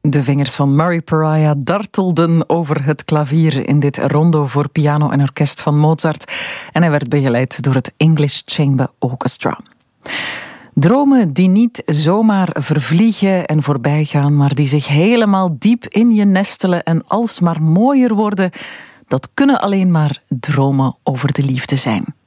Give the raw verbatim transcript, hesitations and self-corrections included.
De vingers van Murray Pariah dartelden over het klavier in dit rondo voor piano en orkest van Mozart. En hij werd begeleid door het English Chamber Orchestra. Dromen die niet zomaar vervliegen en voorbijgaan, maar die zich helemaal diep in je nestelen en alsmaar mooier worden, dat kunnen alleen maar dromen over de liefde zijn.